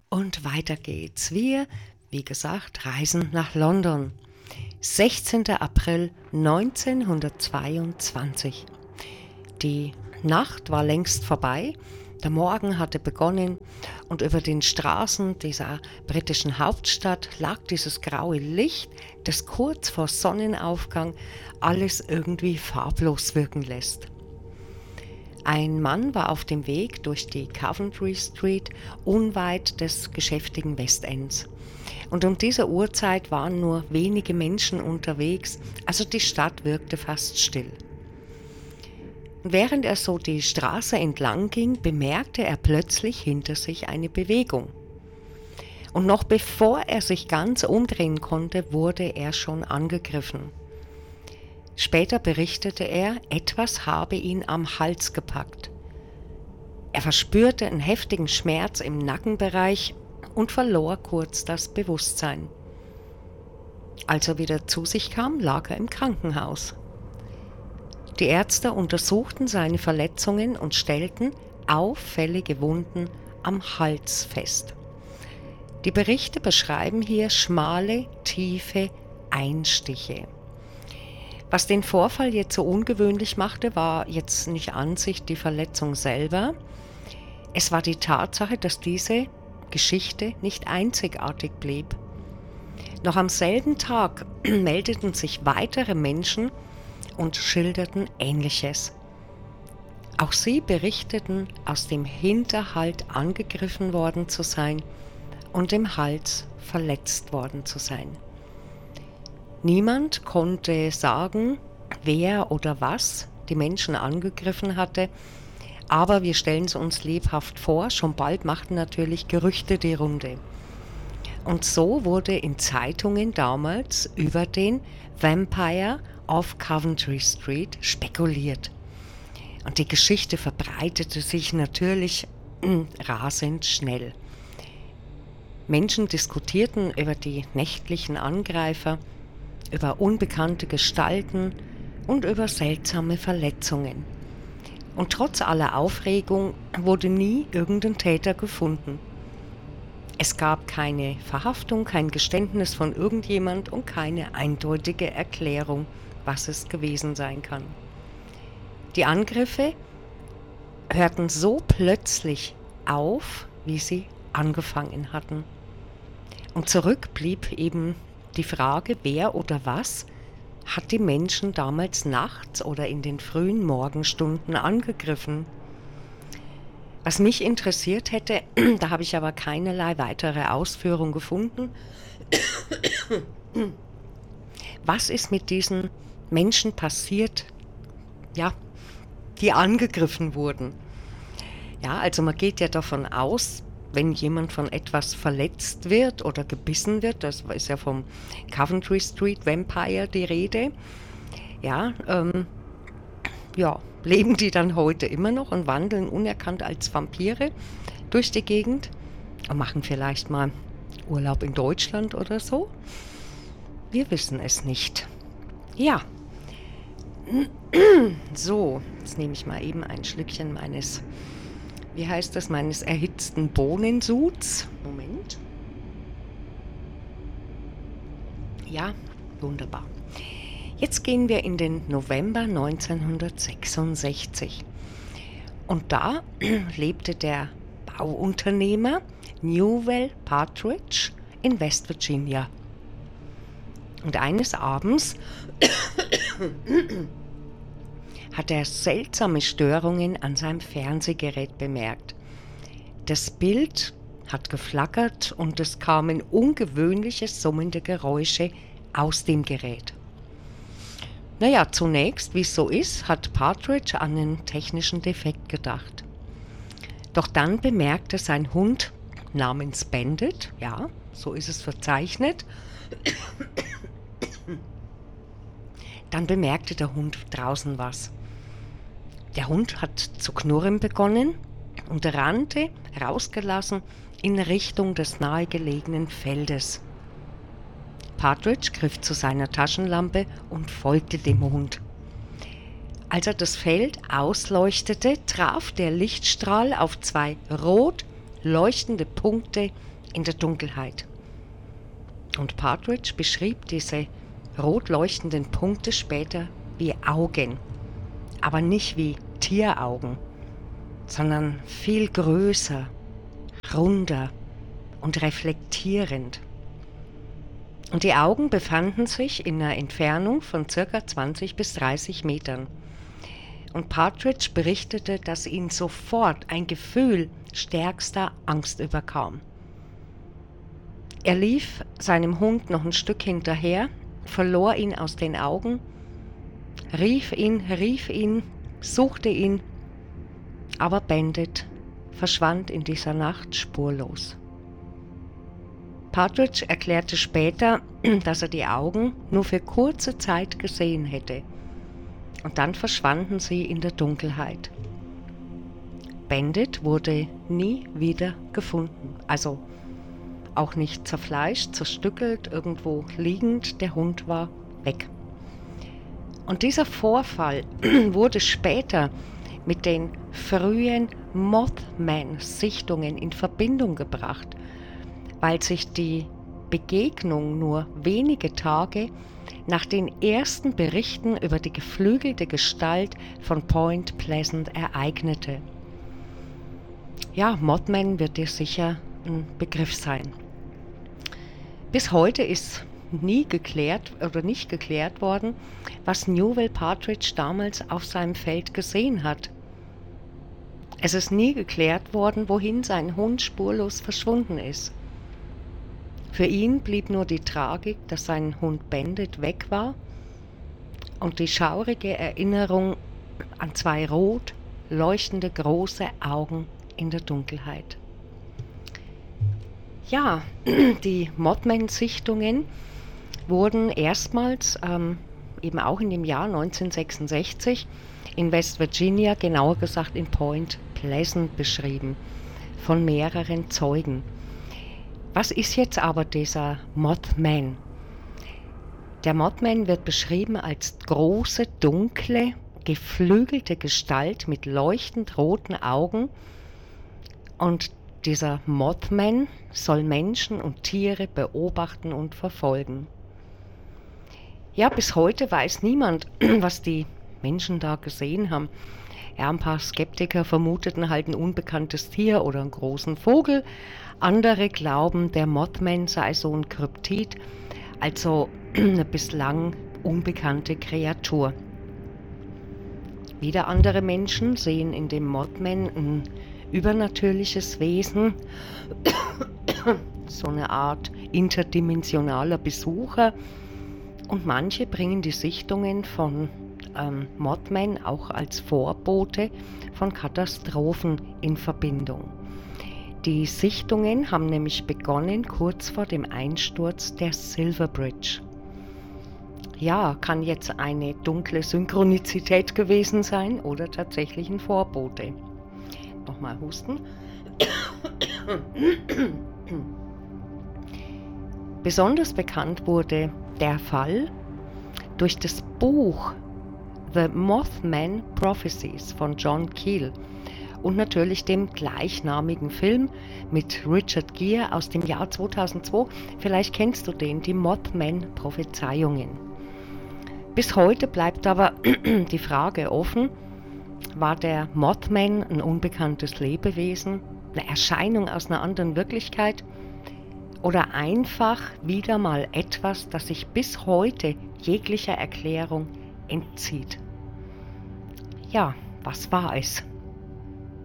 Und weiter geht's. Wir, wie gesagt, reisen nach London. 16. April 1922. Die Nacht war längst vorbei, der Morgen hatte begonnen und über den Straßen dieser britischen Hauptstadt lag dieses graue Licht, das kurz vor Sonnenaufgang alles irgendwie farblos wirken lässt. Ein Mann war auf dem Weg durch die Coventry Street unweit des geschäftigen Westends. Und um diese Uhrzeit waren nur wenige Menschen unterwegs, also die Stadt wirkte fast still. Während er so die Straße entlang ging, bemerkte er plötzlich hinter sich eine Bewegung. Und noch bevor er sich ganz umdrehen konnte, wurde er schon angegriffen. Später berichtete er, etwas habe ihn am Hals gepackt. Er verspürte einen heftigen Schmerz im Nackenbereich und verlor kurz das Bewusstsein. Als er wieder zu sich kam, lag er im Krankenhaus. Die Ärzte untersuchten seine Verletzungen und stellten auffällige Wunden am Hals fest. Die Berichte beschreiben hier schmale, tiefe Einstiche. Was den Vorfall jetzt so ungewöhnlich machte, war jetzt nicht an sich die Verletzung selber. Es war die Tatsache, dass diese Geschichte nicht einzigartig blieb. Noch am selben Tag meldeten sich weitere Menschen und schilderten Ähnliches. Auch sie berichteten, aus dem Hinterhalt angegriffen worden zu sein und im Hals verletzt worden zu sein. Niemand konnte sagen, wer oder was die Menschen angegriffen hatte, aber wir stellen es uns lebhaft vor, schon bald machten natürlich Gerüchte die Runde. Und so wurde in Zeitungen damals über den Vampire auf Coventry Street spekuliert. Und die Geschichte verbreitete sich natürlich rasend schnell. Menschen diskutierten über die nächtlichen Angreifer, über unbekannte Gestalten und über seltsame Verletzungen. Und trotz aller Aufregung wurde nie irgendein Täter gefunden. Es gab keine Verhaftung, kein Geständnis von irgendjemand und keine eindeutige Erklärung, was es gewesen sein kann. Die Angriffe hörten so plötzlich auf, wie sie angefangen hatten. Und zurück blieb eben die Frage, wer oder was hat die Menschen damals nachts oder in den frühen Morgenstunden angegriffen. Was mich interessiert hätte, da habe ich aber keinerlei weitere Ausführung gefunden. Was ist mit diesen Menschen passiert, ja, die angegriffen wurden? Ja, also man geht ja davon aus, wenn jemand von etwas verletzt wird oder gebissen wird, das ist ja vom Coventry Street Vampire die Rede, ja, leben die dann heute immer noch und wandeln unerkannt als Vampire durch die Gegend und machen vielleicht mal Urlaub in Deutschland oder so? Wir wissen es nicht. Ja, so, jetzt nehme ich mal eben ein Schlückchen meines erhitzten Bohnensuds. Moment. Ja, wunderbar. Jetzt gehen wir in den November 1966. Und da lebte der Bauunternehmer Newell Partridge in West Virginia. Und eines Abends hat er seltsame Störungen an seinem Fernsehgerät bemerkt. Das Bild hat geflackert und es kamen ungewöhnliche summende Geräusche aus dem Gerät. Naja, zunächst, wie es so ist, hat Partridge an einen technischen Defekt gedacht. Doch dann bemerkte sein Hund namens Bandit, ja, so ist es verzeichnet, dann bemerkte der Hund draußen was. Der Hund hat zu knurren begonnen und rannte, rausgelassen, in Richtung des nahegelegenen Feldes. Partridge griff zu seiner Taschenlampe und folgte dem Hund. Als er das Feld ausleuchtete, traf der Lichtstrahl auf zwei rot leuchtende Punkte in der Dunkelheit. Und Partridge beschrieb diese rot leuchtenden Punkte später wie Augen, aber nicht wie Tieraugen, sondern viel größer, runder und reflektierend. Und die Augen befanden sich in einer Entfernung von ca. 20 bis 30 Metern. Und Partridge berichtete, dass ihn sofort ein Gefühl stärkster Angst überkam. Er lief seinem Hund noch ein Stück hinterher, verlor ihn aus den Augen, rief ihn, suchte ihn, aber Bandit verschwand in dieser Nacht spurlos. Partridge erklärte später, dass er die Augen nur für kurze Zeit gesehen hätte und dann verschwanden sie in der Dunkelheit. Bandit wurde nie wieder gefunden, also auch nicht zerfleischt, zerstückelt, irgendwo liegend, der Hund war weg. Und dieser Vorfall wurde später mit den frühen Mothman-Sichtungen in Verbindung gebracht, weil sich die Begegnung nur wenige Tage nach den ersten Berichten über die geflügelte Gestalt von Point Pleasant ereignete. Ja, Mothman wird dir sicher ein Begriff sein. Bis heute ist nicht geklärt worden, was Newell Partridge damals auf seinem Feld gesehen hat. Es ist nie geklärt worden, wohin sein Hund spurlos verschwunden ist. Für ihn blieb nur die Tragik, dass sein Hund Bandit weg war und die schaurige Erinnerung an zwei rot leuchtende große Augen in der Dunkelheit. Ja, die Mothman-Sichtungen wurden erstmals eben auch in dem Jahr 1966 in West Virginia, genauer gesagt in Point Pleasant, beschrieben, von mehreren Zeugen. Was ist jetzt aber dieser Mothman? Der Mothman wird beschrieben als große, dunkle, geflügelte Gestalt mit leuchtend roten Augen, und dieser Mothman soll Menschen und Tiere beobachten und verfolgen. Ja, bis heute weiß niemand, was die Menschen da gesehen haben. Ja, ein paar Skeptiker vermuteten halt ein unbekanntes Tier oder einen großen Vogel. Andere glauben, der Mothman sei so ein Kryptid, also eine bislang unbekannte Kreatur. Wieder andere Menschen sehen in dem Mothman ein übernatürliches Wesen, so eine Art interdimensionaler Besucher, und manche bringen die Sichtungen von Mothman auch als Vorbote von Katastrophen in Verbindung. Die Sichtungen haben nämlich begonnen kurz vor dem Einsturz der Silver Bridge. Ja, kann jetzt eine dunkle Synchronizität gewesen sein oder tatsächlich ein Vorbote. Nochmal husten. Besonders bekannt wurde der Fall durch das Buch The Mothman Prophecies von John Keel und natürlich dem gleichnamigen Film mit Richard Gere aus dem Jahr 2002. Vielleicht kennst du den, die Mothman-Prophezeiungen. Bis heute bleibt aber die Frage offen: War der Mothman ein unbekanntes Lebewesen, eine Erscheinung aus einer anderen Wirklichkeit oder einfach wieder mal etwas, das sich bis heute jeglicher Erklärung entzieht? Ja, was war es?